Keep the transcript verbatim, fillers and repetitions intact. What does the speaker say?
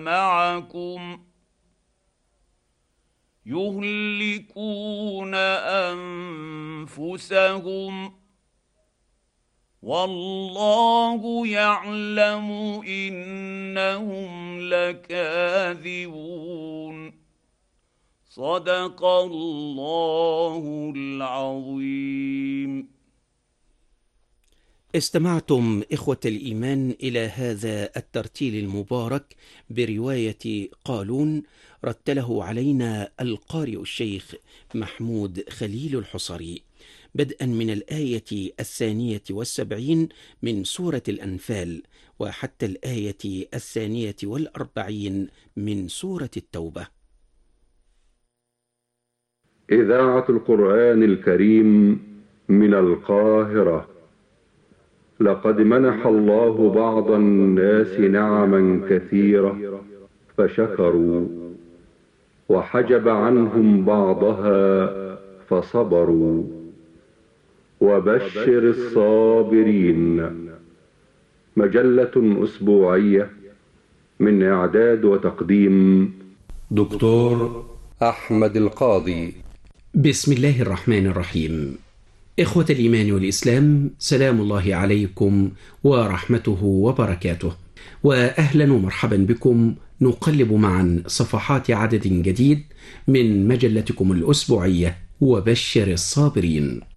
معكم يهلكون أنفسهم والله يعلم إنهم لكاذبون صدق الله العظيم. استمعتم إخوة الإيمان إلى هذا الترتيل المبارك برواية قالون، رتله علينا القارئ الشيخ محمود خليل الحصري، بدءا من الآية الثانية والسبعين من سورة الأنفال وحتى الآية الثانية والأربعين من سورة التوبة. إذاعة القرآن الكريم من القاهرة. لقد منح الله بعض الناس نعما كثيرة فشكروا، وحجب عنهم بعضها فصبروا، وبشر الصابرين. مجلة أسبوعية من إعداد وتقديم دكتور أحمد القاضي. بسم الله الرحمن الرحيم. إخوة الإيمان والإسلام، سلام الله عليكم ورحمته وبركاته، وأهلا ومرحبا بكم. نقلب معا صفحات عدد جديد من مجلتكم الأسبوعية وبشر الصابرين.